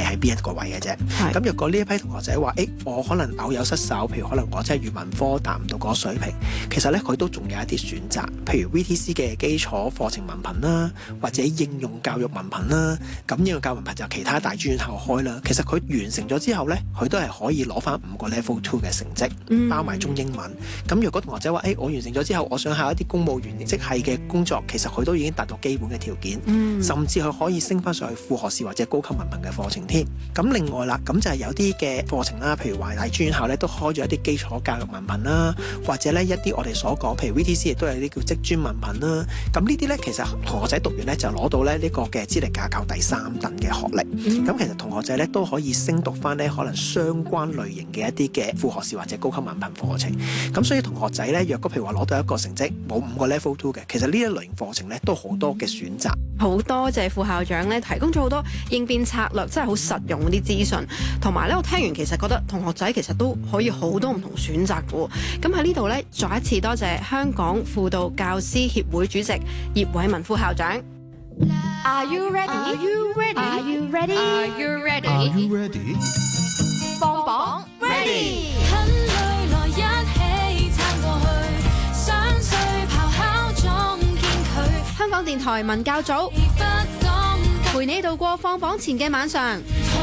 喺邊一個位嘅啫。咁若果呢一批同學仔話，我可能偶有失手，譬如可能我真係語文科達唔到嗰個水平，其實咧佢都仲有一啲選擇，譬如 VTC 嘅基礎課程文憑啦，或者應用教育文憑啦。咁應用教育文憑就其他大專院校開啦。其實佢完成咗之後咧，佢都係可以攞翻5個 Level 2嘅成績，包埋中英文。咁若果同學仔話，我完成咗之後，我想考一啲公務員職系嘅工作，其實佢都已經達到基本嘅條件，甚至佢可以升翻上去副學士或者高級文憑嘅課程添。咁另外啦，咁就係有啲嘅課程啦，譬如華大專院校咧都開咗一啲基礎教育文憑啦，或者咧一啲我哋所講，譬如 VTC 亦都有啲叫職專文憑啦。咁呢啲咧其實同學仔讀完咧就攞到咧呢個嘅資歷架構第3等嘅學歷。咁其實同學仔咧都可以升讀翻咧可能相關類型嘅一啲嘅副學士或者高級文憑課程。咁所以同學仔咧，若果譬如話攞到一個成績冇5個 Level 2嘅，其實呢一類型課程咧都好多嘅選擇。 好多謝副校長咧提供咗好多應變策略，真係好實用嗰啲資訊。同埋咧，我聽完其實覺得同學仔其實都可以好多唔同選擇嘅。咁喺呢度咧，再一次多謝香港輔導教師協會主席葉偉文副校長。Are you ready? Are you ready? Are you ready? Are you ready? Are you ready? 放榜 ready。香港電台文教組陪你度過放榜前嘅晚上。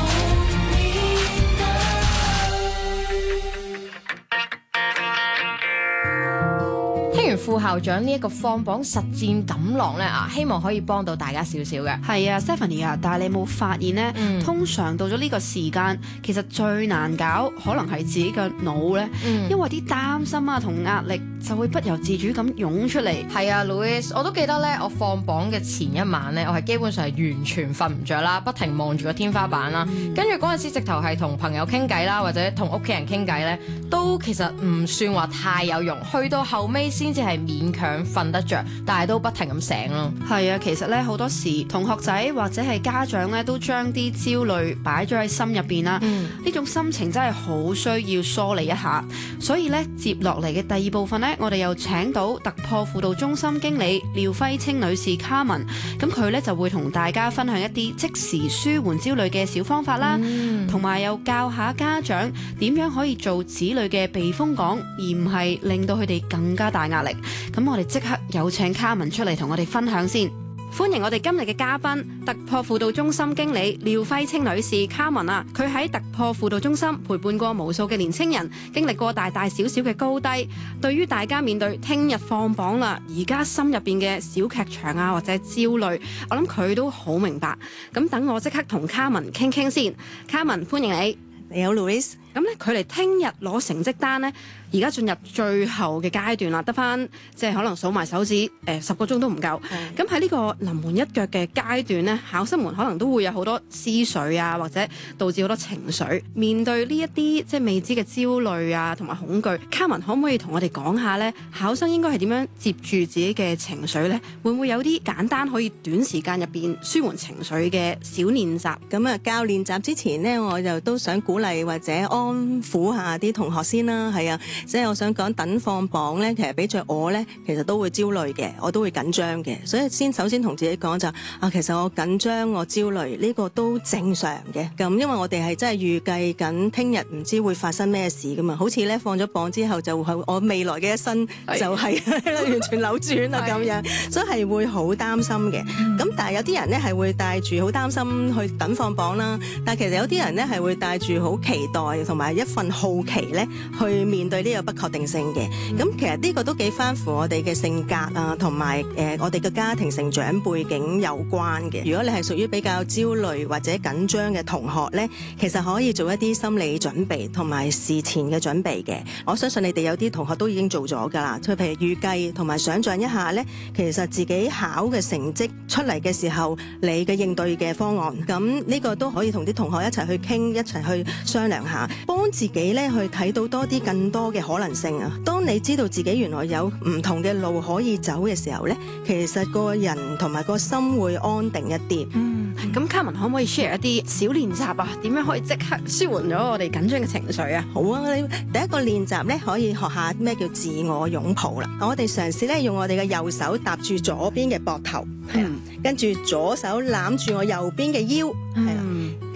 聽完副校長呢一個放榜實戰錦囊咧希望可以幫到大家少少嘅。 係啊 Stephanie 啊，但係你有冇發現呢？通常到咗呢個時間，其實最難搞可能係自己嘅腦咧，因為啲擔心啊同壓力就會不由自主咁湧出嚟。 係啊 Louis， 我都記得咧，我放榜嘅前一晚咧，我係基本上係完全瞓唔着啦，不停望住個天花板啦，跟住嗰陣時直頭係同朋友傾偈啦，或者同屋企人傾偈咧，都其實唔算話太有用，去到後尾先至係勉強瞓得着，但係都不停咁醒咯。 係啊，其實咧好多時同學仔或者係家長咧都將啲焦慮擺咗喺心入邊啦。呢種心情真係好需要梳理一下。所以咧接落嚟嘅第2部分咧，我哋又請到突破輔導中心經理廖輝清女士 Carmen， 咁佢咧就會同大家分享一啲即時舒緩焦慮嘅小方法啦，同埋又教下家長點樣可以做子女嘅避風港，而唔係令到佢哋更加大壓力。咁我哋即刻有請 Carmen 出嚟同我哋分享先。歡迎我哋今日嘅嘉賓，突破輔導中心經理廖輝清女士 Carmen 啊，佢喺突破輔導中心陪伴過無數嘅年青人，經歷過大大小小嘅高低。對於大家面對聽日放榜啦，而家心入邊嘅小劇場啊或者焦慮，我諗佢都好明白。咁等我即刻同 Carmen 傾傾先。Carmen， 歡迎你。 你好 Louis。 咁咧，距離聽日攞成績單咧，而家進入最後嘅階段啦，得翻即係可能數埋手指10個鐘都唔夠。咁喺呢個臨門一腳嘅階段咧，考生們可能都會有好多思緒啊，或者導致好多情緒。面對呢一啲即係未知嘅焦慮啊，同埋恐懼，Carmen可唔可以同我哋講下咧，考生應該係點樣接住自己嘅情緒咧？會唔會有啲簡單可以短時間入邊舒緩情緒嘅小練習？ 咁啊，教練習之前呢，我就都想鼓勵或者安撫下啲同學先啦。係啊，即係我想講等放榜咧，其實俾着我咧，其實都會焦慮嘅，我都會緊張嘅。所以首先同自己講就其實我緊張我焦慮呢個都正常嘅。咁因為我哋係真係預計緊聽日唔知會發生咩事噶嘛，好似咧放咗榜之後就係我未來嘅一生就係完全扭轉啦咁樣，所以係會好擔心嘅。咁但係有啲人咧係會帶住好擔心去等放榜啦，但係其實有啲人咧係會帶住好期待同埋一份好奇咧去面對呢個不確定性嘅。咁其實呢個都幾關乎我哋嘅性格啊，同埋我哋嘅家庭成長背景有關嘅。如果你係屬於比較焦慮或者緊張嘅同學咧，其實可以做一啲心理準備同埋事前嘅準備嘅。我相信你哋有啲同學都已經做咗㗎啦，即係譬如預計同埋想像一下咧，其實自己考嘅成績出嚟嘅時候，你嘅應對嘅方案，咁呢個都可以同啲同學一齊去傾，一齊去商量下，幫自己咧去睇到多啲更多嘅可能性啊！當你知道自己原來有唔同嘅路可以走嘅時候咧，其實個人同埋個心會安定一啲。 咁 Carmen 可唔可以 share 一啲小練習啊？點樣可以即刻舒緩咗我哋緊張嘅情緒啊？ 好啊！你第一個練習咧，可以學下咩叫自我擁抱啦。我哋嘗試咧用我哋嘅右手搭住左邊嘅膊頭，跟住左手攬住我右邊嘅腰，係啦。